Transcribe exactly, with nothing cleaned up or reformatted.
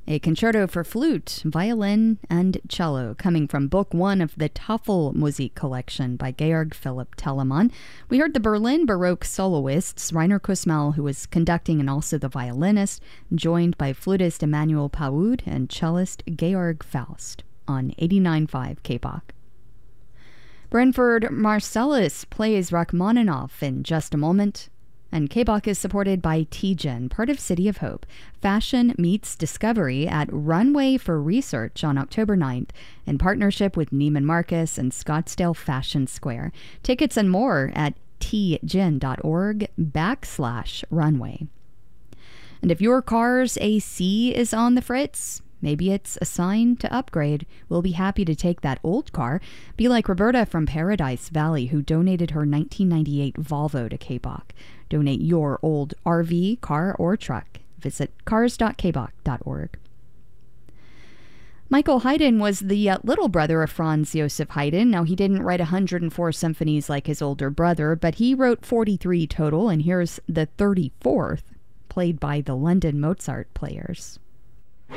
a concerto for flute, violin, and cello, coming from Book One of the Tafelmusik collection by Georg Philipp Telemann. We heard the Berlin Baroque soloists, Rainer Kussmaul, who was conducting and also the violinist, joined by flutist Emmanuel Paoud and cellist Georg Faust on eighty-nine point five K B O C. Brentford Marsalis plays Rachmaninoff in just a moment. And K B O C is supported by T-Gen, part of City of Hope. Fashion meets discovery at Runway for Research on October ninth in partnership with Neiman Marcus and Scottsdale Fashion Square. Tickets and more at tgen.org backslash runway. And if your car's A C is on the fritz, maybe it's a sign to upgrade. We'll be happy to take that old car. Be like Roberta from Paradise Valley, who donated her nineteen ninety-eight Volvo to K B O C. Donate your old R V, car, or truck. Visit cars dot k b o c dot org. Michael Haydn was the uh, little brother of Franz Joseph Haydn. Now, he didn't write one hundred four symphonies like his older brother, but he wrote forty-three total, and here's the thirty-fourth, played by the London Mozart Players.